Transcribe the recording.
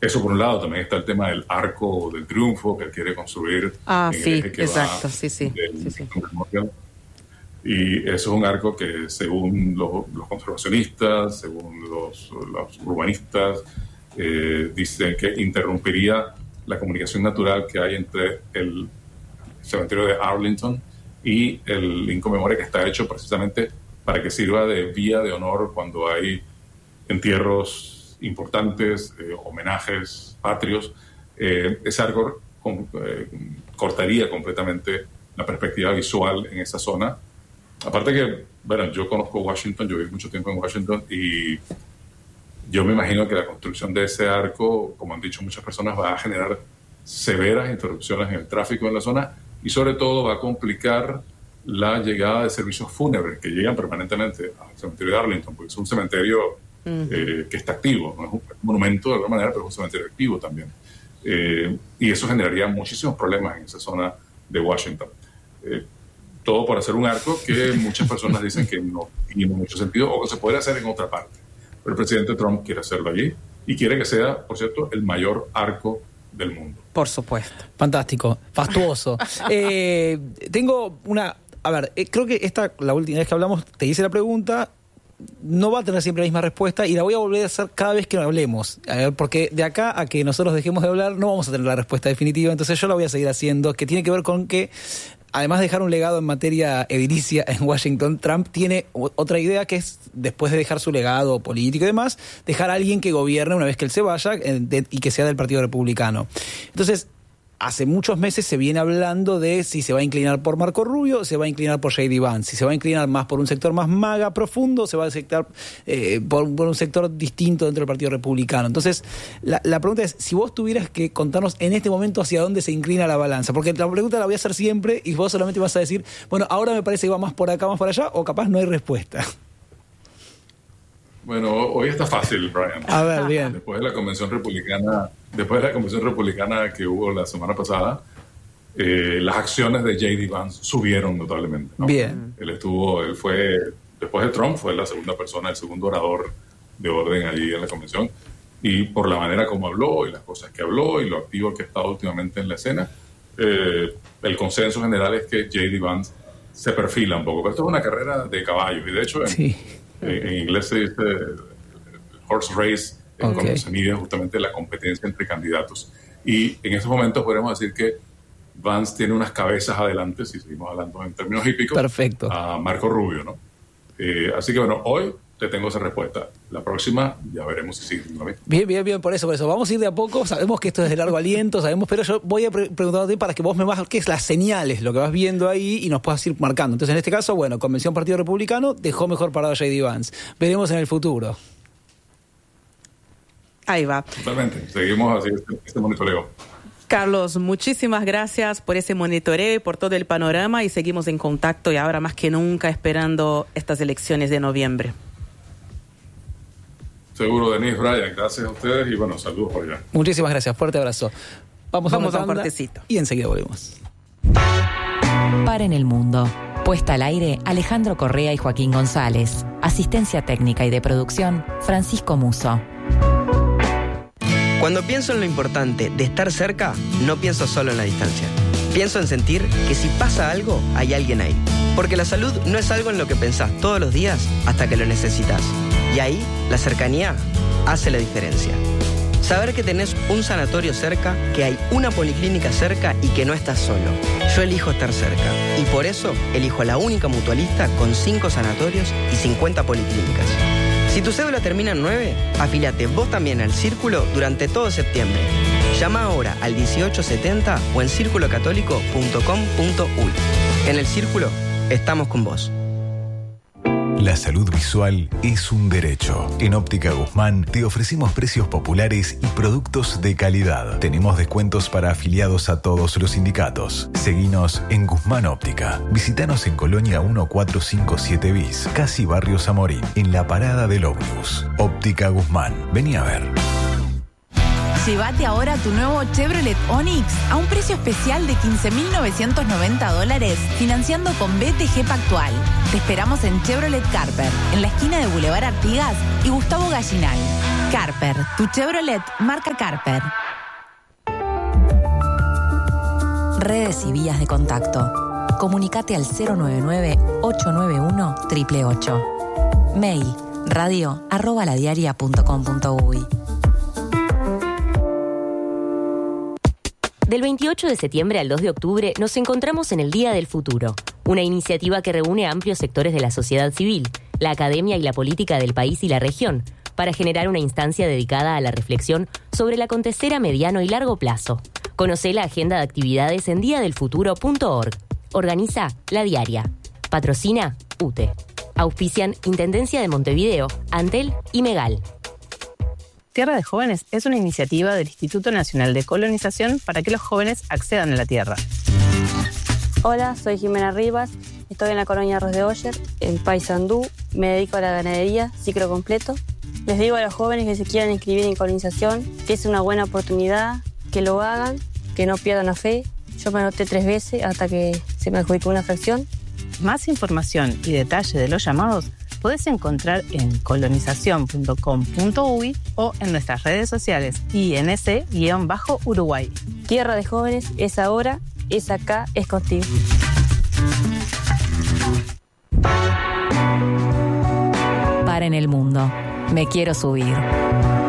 Eso por un lado. También está el tema del Arco del Triunfo que él quiere construir. Sí, exacto, sí. Y eso es un arco que, según los conservacionistas, según los urbanistas, dicen que interrumpiría la comunicación natural que hay entre el cementerio de Arlington y el Lincoln Memorial, que está hecho precisamente para que sirva de vía de honor cuando hay entierros importantes, homenajes patrios. Ese arco cortaría completamente la perspectiva visual en esa zona. Aparte que, bueno, yo conozco Washington, yo viví mucho tiempo en Washington y yo me imagino que la construcción de ese arco, como han dicho muchas personas, va a generar severas interrupciones en el tráfico en la zona y sobre todo va a complicar la llegada de servicios fúnebres que llegan permanentemente al cementerio de Arlington, porque es un cementerio que está activo, no es un monumento de alguna manera, pero es un cementerio activo también. Y eso generaría muchísimos problemas en esa zona de Washington. Todo por hacer un arco que muchas personas dicen que no tiene mucho sentido o que se puede hacer en otra parte. Pero el presidente Trump quiere hacerlo allí y quiere que sea, por cierto, el mayor arco del mundo. Por supuesto. Fantástico, fastuoso. Tengo una... A ver, creo que la última vez que hablamos te hice la pregunta, no va a tener siempre la misma respuesta y la voy a volver a hacer cada vez que hablemos. Porque de acá a que nosotros dejemos de hablar no vamos a tener la respuesta definitiva, entonces yo la voy a seguir haciendo, que tiene que ver con que, además de dejar un legado en materia edilicia en Washington, Trump tiene otra idea que es, después de dejar su legado político y demás, dejar a alguien que gobierne una vez que él se vaya y que sea del Partido Republicano. Entonces, hace muchos meses se viene hablando de si se va a inclinar por Marco Rubio o se va a inclinar por J.D. Vance, si se va a inclinar más por un sector más MAGA profundo o se va a sectar por un sector distinto dentro del Partido Republicano. Entonces, la pregunta es, si vos tuvieras que contarnos en este momento hacia dónde se inclina la balanza, porque la pregunta la voy a hacer siempre y vos solamente vas a decir, bueno, ahora me parece que va más por acá, más por allá, o capaz no hay respuesta. Bueno, hoy está fácil, Brian. A ver, bien. Después de la convención republicana que hubo la semana pasada, las acciones de J.D. Vance subieron notablemente, ¿no? Bien. Él fue, después de Trump, fue la segunda persona, el segundo orador de orden allí en la convención. Y por la manera como habló y las cosas que habló y lo activo que ha estado últimamente en la escena, el consenso general es que J.D. Vance se perfila un poco. Pero esto es una carrera de caballos y de hecho en inglés se dice horse race, cuando se mide justamente la competencia entre candidatos. Y en estos momentos podemos decir que Vance tiene unas cabezas adelante, si seguimos hablando en términos hípicos, perfecto, a Marco Rubio, ¿no? Así que bueno, hoy te tengo esa respuesta. La próxima ya veremos si sigue siendo la misma. Bien, por eso. Vamos a ir de a poco. Sabemos que esto es de largo aliento, pero yo voy a preguntarte para que vos me qué es las señales, lo que vas viendo ahí y nos puedas ir marcando. Entonces, en este caso, bueno, Convención Partido Republicano dejó mejor parado a J.D. Vance. Veremos en el futuro. Ahí va. Totalmente. Seguimos así este monitoreo. Carlos, muchísimas gracias por ese monitoreo y por todo el panorama y seguimos en contacto y ahora más que nunca esperando estas elecciones de noviembre. Seguro, Denise, Brian, gracias a ustedes y bueno, saludos por allá. Muchísimas gracias, fuerte abrazo. Vamos a un cortecito. Y enseguida volvemos. Para en el mundo. Puesta al aire, Alejandro Correa y Joaquín González. Asistencia técnica y de producción, Francisco Musso. Cuando pienso en lo importante de estar cerca, no pienso solo en la distancia. Pienso en sentir que si pasa algo, hay alguien ahí. Porque la salud no es algo en lo que pensás todos los días hasta que lo necesitas. Y ahí, la cercanía hace la diferencia. Saber que tenés un sanatorio cerca, que hay una policlínica cerca y que no estás solo. Yo elijo estar cerca. Y por eso, elijo la única mutualista con 5 sanatorios y 50 policlínicas. Si tu cédula termina en 9, afíliate vos también al Círculo durante todo septiembre. Llama ahora al 1870 o en circulocatólico.com.uy. En el Círculo, estamos con vos. La salud visual es un derecho. En Óptica Guzmán te ofrecimos precios populares y productos de calidad. Tenemos descuentos para afiliados a todos los sindicatos. Seguinos en Guzmán Óptica. Visítanos en Colonia 1457 bis, casi Barrio Zamorín, en la parada del ómnibus. Óptica Guzmán. Vení a ver. Llévate ahora tu nuevo Chevrolet Onix a un precio especial de $15.990, financiando con BTG Pactual. Te esperamos en Chevrolet Carper, en la esquina de Boulevard Artigas y Gustavo Gallinal. Carper, tu Chevrolet marca Carper. Redes y vías de contacto. Comunicate al 099-891-888. Mail radio@ladiaria.com.uy. Del 28 de septiembre al 2 de octubre nos encontramos en el Día del Futuro, una iniciativa que reúne a amplios sectores de la sociedad civil, la academia y la política del país y la región, para generar una instancia dedicada a la reflexión sobre el acontecer a mediano y largo plazo. Conocé la agenda de actividades en diadelfuturo.org. Organiza La Diaria. Patrocina UTE. Auspician Intendencia de Montevideo, Antel y Megal. Tierra de Jóvenes es una iniciativa del Instituto Nacional de Colonización para que los jóvenes accedan a la tierra. Hola, soy Jimena Rivas, estoy en la colonia Arroz de Oyer, en Paysandú, me dedico a la ganadería, ciclo completo. Les digo a los jóvenes que se quieran inscribir en colonización que es una buena oportunidad, que lo hagan, que no pierdan la fe. Yo me anoté 3 veces hasta que se me adjudicó una fracción. Más información y detalle de los llamados podés encontrar en colonización.com.uy o en nuestras redes sociales INC-Uruguay. Tierra de Jóvenes es ahora, es acá, es contigo. Para en el mundo. Me quiero subir.